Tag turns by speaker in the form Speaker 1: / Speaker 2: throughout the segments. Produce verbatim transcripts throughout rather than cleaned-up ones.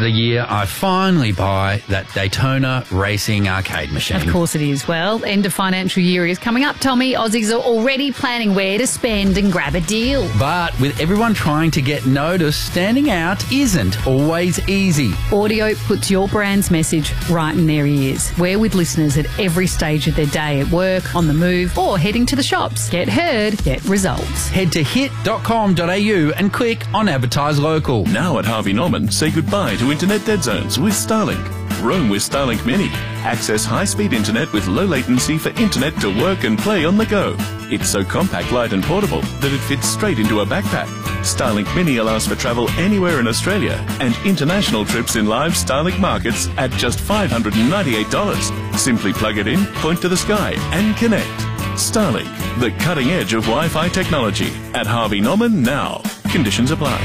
Speaker 1: the year I finally buy that Daytona racing arcade machine.
Speaker 2: Of course it is. Well, end of financial year is coming up, Tommy. Aussies are already planning where to spend and grab a deal.
Speaker 1: But with everyone trying to get noticed, standing out isn't always easy.
Speaker 2: Audio puts your brand's message right in their ears. We're with listeners at every stage of their day, at work, on the move, or heading to the shops. Get heard, get results.
Speaker 1: Head to hit dot com dot a u and click on Advertise Local.
Speaker 3: Now at Harvey Norman, say goodbye to internet dead zones with Starlink. Roam with Starlink Mini. Access high-speed internet with low latency for internet to work and play on the go. It's so compact, light and portable that it fits straight into a backpack. Starlink Mini allows for travel anywhere in Australia and international trips in live Starlink markets at just five hundred ninety-eight dollars. Simply plug it in, point to the sky and connect. Starlink, the cutting edge of Wi-Fi technology. At Harvey Norman now. Conditions apply.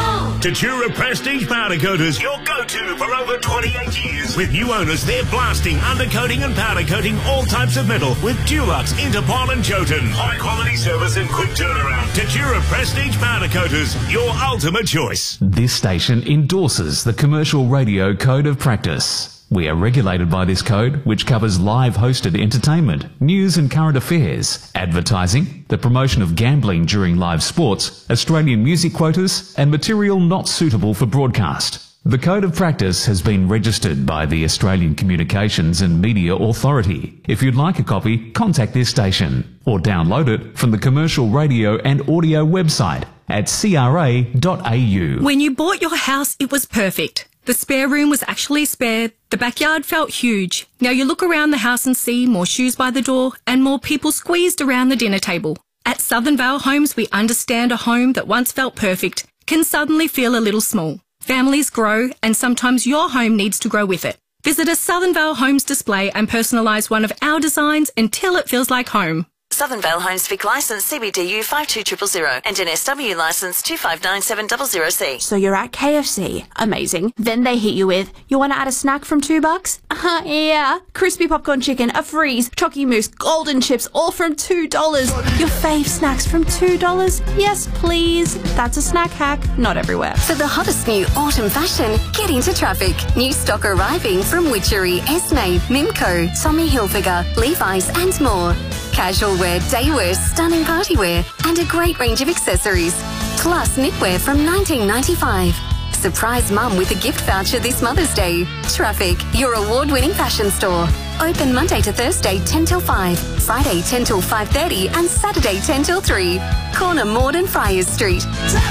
Speaker 4: Tatura Prestige Powder Coaters, your go-to for over twenty-eight years. With new owners, they're blasting, undercoating and powder coating all types of metal with Dulux, Interpol and Jotun. High-quality service and quick turnaround. Tatura Prestige Powder Coaters, your ultimate choice.
Speaker 5: This station endorses the Commercial Radio Code of Practice. We are regulated by this code, which covers live hosted entertainment, news and current affairs, advertising, the promotion of gambling during live sports, Australian music quotas, and material not suitable for broadcast. The Code of Practice has been registered by the Australian Communications and Media Authority. If you'd like a copy, contact this station or download it from the Commercial Radio and Audio website at c r a dot a u.
Speaker 6: When you bought your house, it was perfect. The spare room was actually spare. The backyard felt huge. Now you look around the house and see more shoes by the door and more people squeezed around the dinner table. At Southern Vale Homes, we understand a home that once felt perfect can suddenly feel a little small. Families grow and sometimes your home needs to grow with it. Visit a Southern Vale Homes display and personalise one of our designs until it feels like home.
Speaker 7: Southern Vale Homes Vic licence C B D U five two zero zero zero and an S W licence two five nine seven zero zero C.
Speaker 8: So you're at K F C. Amazing. Then they hit you with, you want to add a snack from two bucks? Uh, yeah. Crispy popcorn chicken, a freeze, Chocky Mousse, golden chips, all from two dollars. Your fave snacks from two dollars? Yes, please. That's a snack hack. Not everywhere.
Speaker 9: For the hottest new autumn fashion, get into traffic. New stock arriving from Witchery, Esme, Mimco, Tommy Hilfiger, Levi's and more. Casual wear, day wear, stunning party wear, and a great range of accessories. Plus knitwear from nineteen ninety-five. Surprise mum with a gift voucher this Mother's Day. Traffic, your award-winning fashion store. Open Monday to Thursday ten till five, Friday ten till five thirty and Saturday ten till three. Corner Morden Friars Street.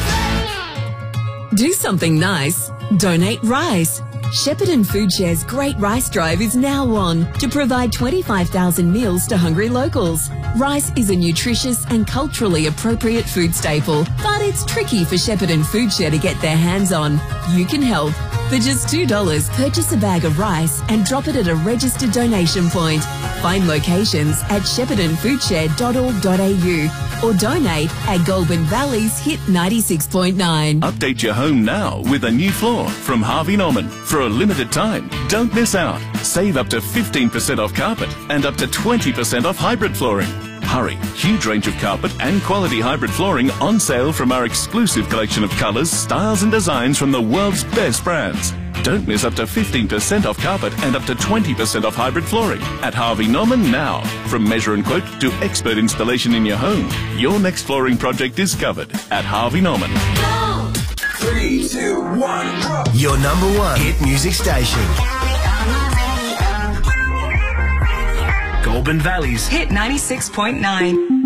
Speaker 10: Do something nice. Donate rice. Shepparton Food Share's Great Rice Drive is now on to provide twenty-five thousand meals to hungry locals. Rice is a nutritious and culturally appropriate food staple, but it's tricky for Shepparton Food Share to get their hands on. You can help. For just two dollars, purchase a bag of rice and drop it at a registered donation point. Find locations at shepparton food share dot org dot a u or donate at Goulburn Valley's Hit ninety-six point nine.
Speaker 3: Update your home now with a new floor from Harvey Norman. For a limited time, don't miss out. Save up to fifteen percent off carpet and up to twenty percent off hybrid flooring. Hurry, huge range of carpet and quality hybrid flooring on sale from our exclusive collection of colours, styles and designs from the world's best brands. Don't miss up to fifteen percent off carpet and up to twenty percent off hybrid flooring at Harvey Norman now. From measure and quote to expert installation in your home, your next flooring project is covered at Harvey Norman.
Speaker 11: Three, two, one, go. Your number one hit music station. Goulburn Valley's
Speaker 12: Hit ninety-six point nine.